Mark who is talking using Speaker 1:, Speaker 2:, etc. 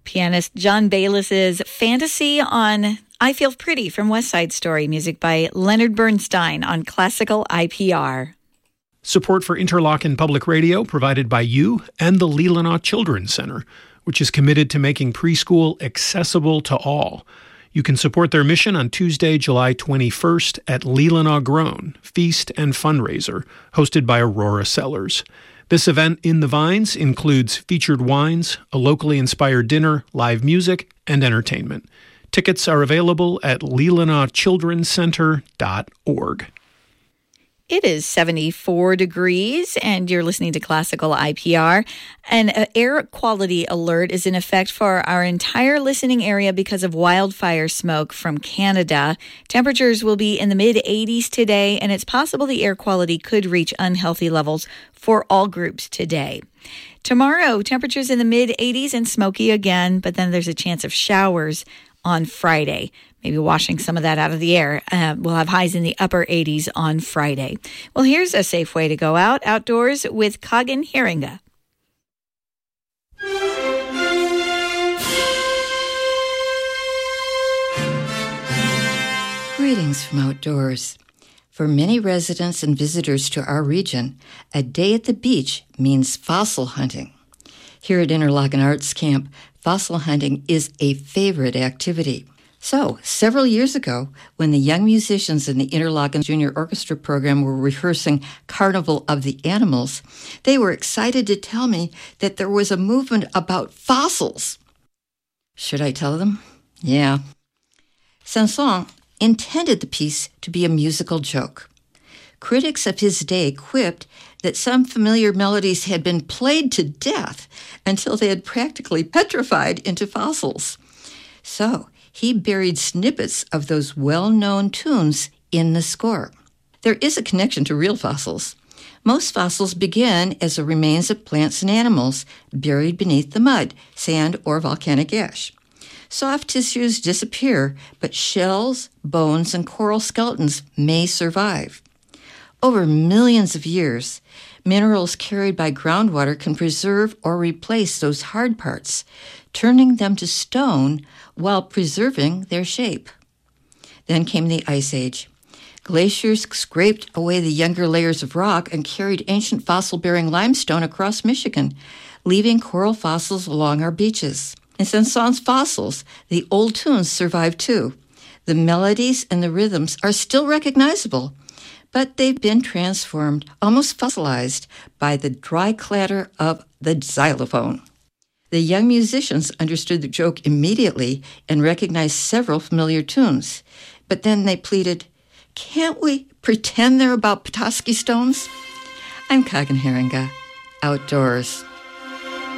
Speaker 1: Pianist John Bayless's Fantasy on I Feel Pretty from West Side Story, music by Leonard Bernstein on Classical IPR.
Speaker 2: Support for Interlochen Public Radio provided by you and the Leelanau Children's Center, which is committed to making preschool accessible to all. You can support their mission on Tuesday, July 21st at Leelanau Grown, Feast and Fundraiser, hosted by Aurora Cellars. This event in the Vines includes featured wines, a locally inspired dinner, live music, and entertainment. Tickets are available at leelanauchildrenscenter.org.
Speaker 1: It is 74 degrees, and you're listening to Classical IPR. An air quality alert is in effect for our entire listening area because of wildfire smoke from Canada. Temperatures will be in the mid-80s today, and it's possible the air quality could reach unhealthy levels for all groups today. Tomorrow, temperatures in the mid-80s and smoky again, but then there's a chance of showers on Friday. Maybe washing some of that out of the air. We'll have highs in the upper 80s on Friday. Well, here's a safe way to go outdoors with Kagan Heringa.
Speaker 3: Greetings from outdoors. For many residents and visitors to our region, a day at the beach means fossil hunting. Here at Interlochen Arts Camp, fossil hunting is a favorite activity. So, several years ago, when the young musicians in the Interlochen Junior Orchestra program were rehearsing Carnival of the Animals, they were excited to tell me that there was a movement about fossils. Should I tell them? Yeah. Saint-Saëns intended the piece to be a musical joke. Critics of his day quipped that some familiar melodies had been played to death until they had practically petrified into fossils. So, he buried snippets of those well-known tunes in the score. There is a connection to real fossils. Most fossils begin as the remains of plants and animals buried beneath the mud, sand, or volcanic ash. Soft tissues disappear, but shells, bones, and coral skeletons may survive. Over millions of years, minerals carried by groundwater can preserve or replace those hard parts, turning them to stone while preserving their shape. Then came the Ice Age. Glaciers scraped away the younger layers of rock and carried ancient fossil-bearing limestone across Michigan, leaving coral fossils along our beaches. In Saint-Saëns' fossils, the old tunes survive too. The melodies and the rhythms are still recognizable, but they've been transformed, almost fossilized, by the dry clatter of the xylophone. The young musicians understood the joke immediately and recognized several familiar tunes. But then they pleaded, "Can't we pretend they're about Petoskey stones?" I'm Kagan Heringa, outdoors.